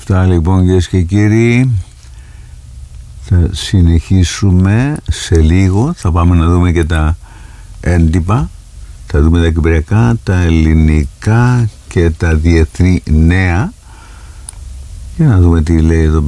Αυτά λοιπόν, κυρίες και κύριοι. Θα συνεχίσουμε σε λίγο. Θα πάμε να δούμε και τα έντυπα. Θα δούμε τα κυπριακά, τα ελληνικά και τα διεθνή νέα. Για να δούμε τι λέει εδώ